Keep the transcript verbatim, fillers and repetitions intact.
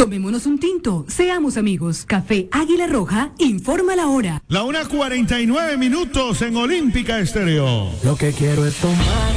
Tomémonos un tinto, seamos amigos. Café Águila Roja, informa la hora. La una cuarenta y nueve minutos en Olímpica Estéreo. Lo que quiero es tomar